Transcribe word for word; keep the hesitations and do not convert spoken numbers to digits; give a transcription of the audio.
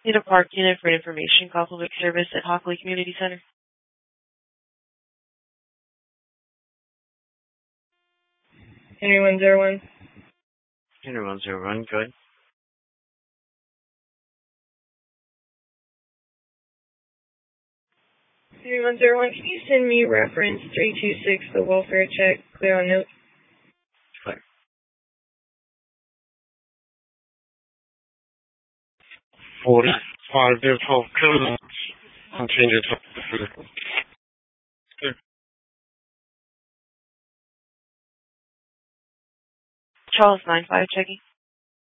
Need a park unit for an information call public service at Hockley Community Center. Henry one zero one. Henry one zero one, good. Henry one zero one, can you send me reference three two six, the welfare check, clear on note? Clear. forty-five years old, clear. I'll change it to clear. Charles nine five checking.